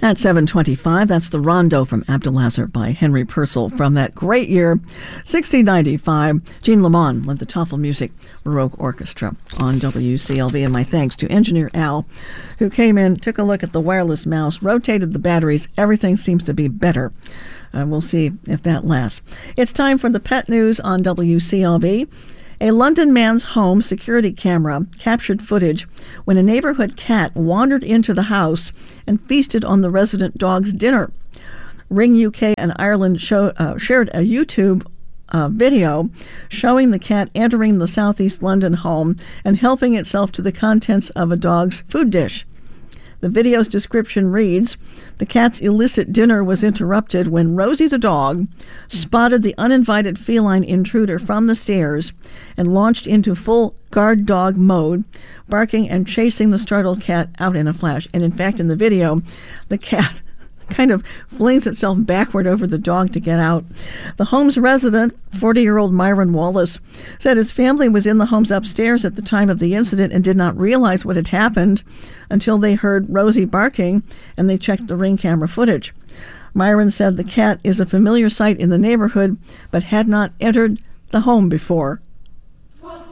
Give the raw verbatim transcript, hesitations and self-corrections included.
At seven twenty-five, that's the Rondo from Abdelazar by Henry Purcell from that great year, sixteen ninety-five. Jean Lamont led the Toffel Music Baroque Orchestra on W C L V. And my thanks to Engineer Al, who came in, took a look at the wireless mouse, rotated the batteries. Everything seems to be better. Uh, we'll see if that lasts. It's time for the pet news on W C L V. A London man's home security camera captured footage when a neighborhood cat wandered into the house and feasted on the resident dog's dinner. Ring U K and Ireland show, uh, shared a YouTube uh, video showing the cat entering the southeast London home and helping itself to the contents of a dog's food dish. The video's description reads, "The cat's illicit dinner was interrupted when Rosie the dog spotted the uninvited feline intruder from the stairs and launched into full guard dog mode, barking and chasing the startled cat out in a flash." And in fact, in the video, the cat kind of flings itself backward over the dog to get out. The home's resident, forty-year-old Myron Wallace, said his family was in the home's upstairs at the time of the incident and did not realize what had happened until they heard Rosie barking and they checked the Ring camera footage. Myron said the cat is a familiar sight in the neighborhood but had not entered the home before.